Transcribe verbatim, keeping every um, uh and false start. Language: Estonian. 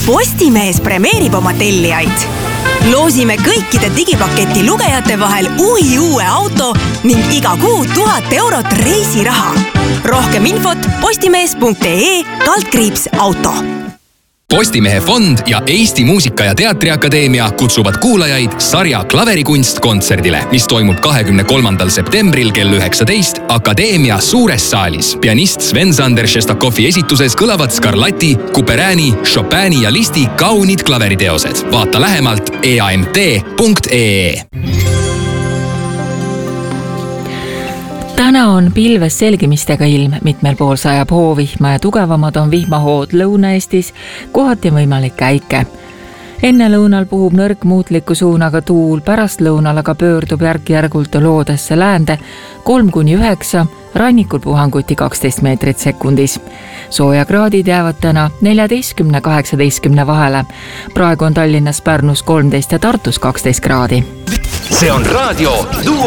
Postimees premeerib oma tellijaid. Loosime kõikide digipaketi lugejate vahel uhi uue auto ning iga kuu tuhat eurot reisiraha. Rohkem infot postimees punkt ee kaldkriips auto. Postimehe fond ja Eesti Muusika- ja Teatriakadeemia kutsuvad kuulajaid sarja Klaverikunst kontserdile, mis toimub kahekümne kolmandal septembril kell üheksateist Akadeemia suures saalis. Pianist Sven-Sander Šestakovi esituses kõlavad Scarlatti, Couperini, Chopini ja Listi kaunid klaveriteosed. Vaata lähemalt e a m t punkt ee. Täna on pilves selgimistega ilm, mitmel pool sajab hoovihma ja tugevamad on vihmahood Lõuna-Eestis, kohati võimalik käike. Enne lõunal puhub nõrk muutliku suunaga tuul, pärast lõunal aga pöördub järk-järgult loodesse läände kolm kuni üheksa, rannikul puhanguti kaksteist meetrit sekundis. Soojakraadid jäävad täna neljateistkümne kaheksateistkümne vahele. Praegu on Tallinnas, Pärnus kolmteist ja Tartus kaksteist kraadi. See on raadio